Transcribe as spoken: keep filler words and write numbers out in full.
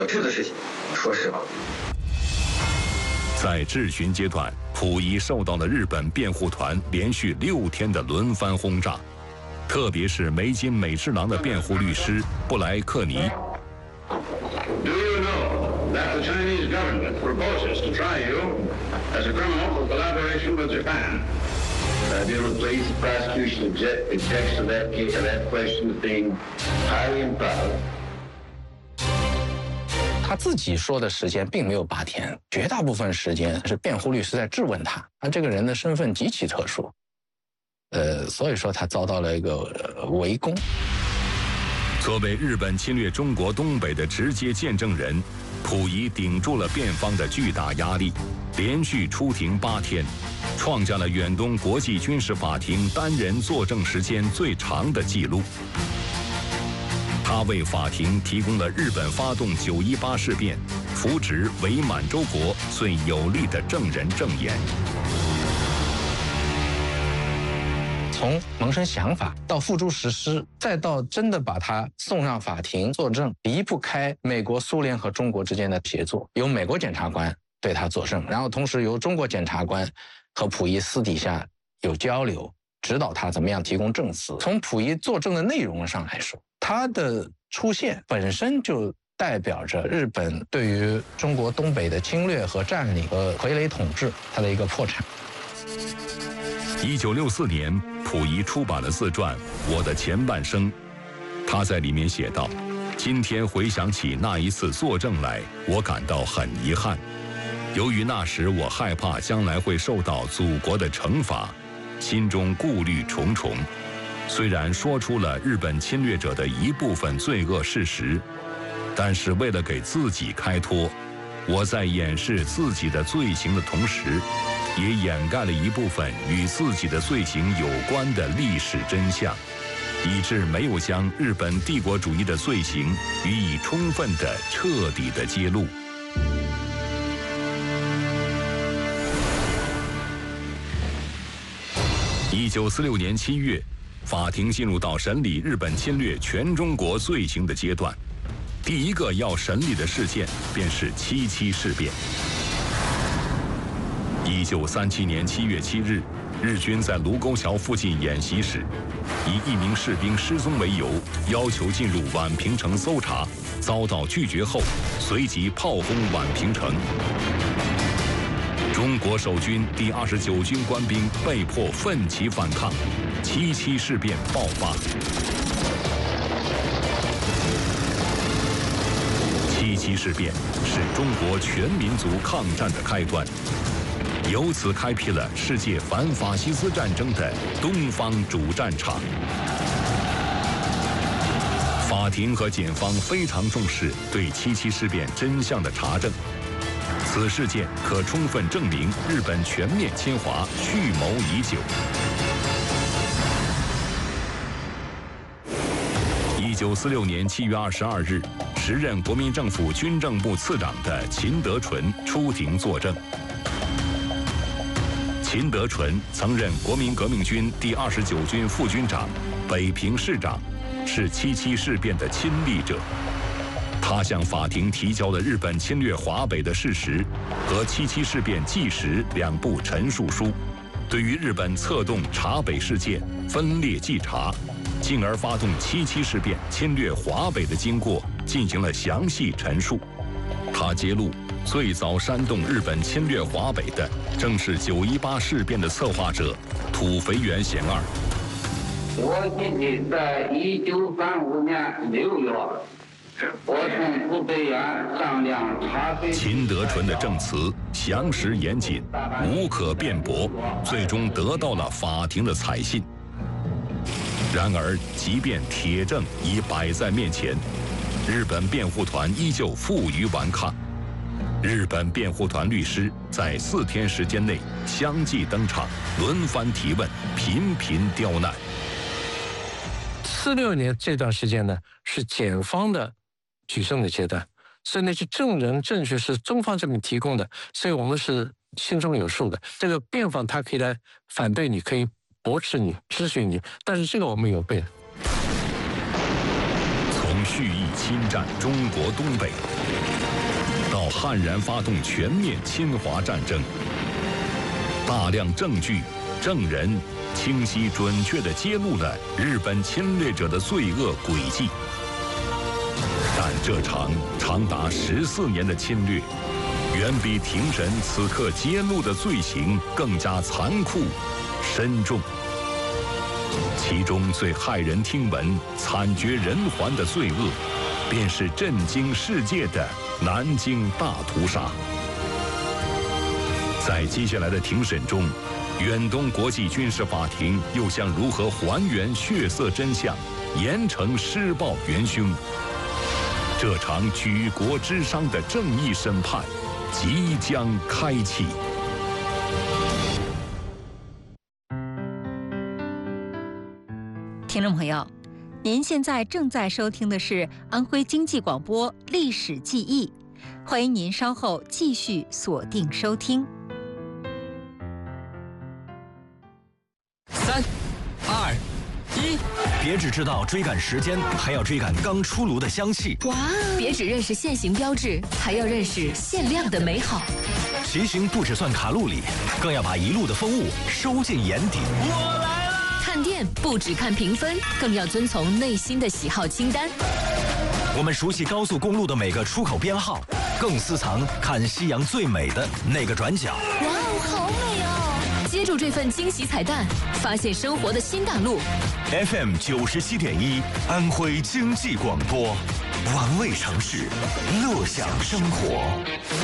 这个事情，说实话。 在质询阶段，溥仪受到了日本辩护团连续六天的轮番轰炸，特别是梅津美治郎的辩护律师布莱克尼。 Do you know that the Chinese government proposes to try you as a criminal for collaboration with Japan? Uh, dear police, the prosecution object, objects to that case, to that question being highly improbable. 他自己说的时间并没有八天，绝大部分时间是辩护律师在质问他，他这个人的身份极其特殊，呃，所以说他遭到了一个、呃、围攻。 作为日本侵略中国东北的直接见证人，溥仪顶住了辩方的巨大压力，连续出庭八天，创下了远东国际军事法庭单人作证时间最长的纪录。他为法庭提供了日本发动九一八事变、扶植伪满洲国最有力的证人证言。 从萌生想法到付诸实施，再到真的把他送上法庭作证，离不开美国、苏联和中国之间的协作。由美国检察官对他作证，然后同时由中国检察官和溥仪私底下有交流，指导他怎么样提供证词。从溥仪作证的内容上来说，他的出现本身就代表着日本对于中国东北的侵略和占领和傀儡统治它的一个破产。 一九六四年，溥仪出版了自传《我的前半生》，他在里面写道：“今天回想起那一次作证来，我感到很遗憾。由于那时我害怕将来会受到祖国的惩罚，心中顾虑重重。虽然说出了日本侵略者的一部分罪恶事实，但是为了给自己开脱，我在掩饰自己的罪行的同时，也掩盖了一部分与自己的罪行有关的历史真相，以致没有将日本帝国主义的罪行予以充分的、彻底的揭露。”一九四六年七月，法庭进入到审理日本侵略全中国罪行的阶段。第一个要审理的事件便是七七事变。一九三七年七月七日，日军在卢沟桥附近演习时，以一名士兵失踪为由，要求进入宛平城搜查，遭到拒绝后，随即炮轰宛平城。中国守军第二十九军官兵被迫奋起反抗，七七事变爆发。七七事变是中国全民族抗战的开端，由此开辟了世界反法西斯战争的东方主战场。法庭和检方非常重视对七七事变真相的查证。此事件可充分证明日本全面侵华蓄谋已久。一九四六年七月二十二日，时任国民政府军政部次长的秦德纯出庭作证。秦德纯曾任国民革命军第二十九军副军长、北平市长，是七七事变的亲历者。他向法庭提交了日本侵略华北的事实和七七事变纪实两部陈述书，对于日本策动察北事件分列稽查，进而发动七七事变侵略华北的经过进行了详细陈述。他揭露，最早煽动日本侵略华北的正是九一八事变的策划者土肥原贤二。 我自己在一九三五年六月，我从土肥原上梁察北。 秦德纯的证词详实严谨，无可辩驳，最终得到了法庭的采信。然而，即便铁证已摆在面前，日本辩护团依旧负隅顽抗。日本辩护团律师在四天时间内相继登场，轮番提问，频频刁难。 四六年这段时间呢，是检方的举证的阶段，所以那些证人证据是中方这边提供的，所以我们是心中有数的。这个辩方他可以来反对你，可以驳斥你、质询你，但是这个我们有备。 从蓄意侵占中国东北，到悍然发动全面侵华战争，大量证据、证人清晰准确地揭露了日本侵略者的罪恶轨迹。但这场长达十四年的侵略，远比庭审此刻揭露的罪行更加残酷、深重。其中最骇人听闻、惨绝人寰的罪恶，便是震惊世界的南京大屠杀。在接下来的庭审中，远东国际军事法庭又将如何还原血色真相，严惩施暴元凶？这场举国之殇的正义审判即将开启。 听众朋友，您现在正在收听的是安徽经济广播《历史记忆》，欢迎您稍后继续锁定收听。 三、二、一，别只知道追赶时间，还要追赶刚出炉的香气。 哇！别只认识现行标志，还要认识限量的美好。 骑行不只算卡路里，更要把一路的风物收进眼底。我来。 看店不只看评分，更要遵从内心的喜好清单。 我们熟悉高速公路的每个出口编号，更私藏看夕阳最美的那个转角。 哇哦，好美哦！接住这份惊喜彩蛋，发现生活的新大陆。 F M 九十七点一，安徽经济广播，玩味城市，乐享生活。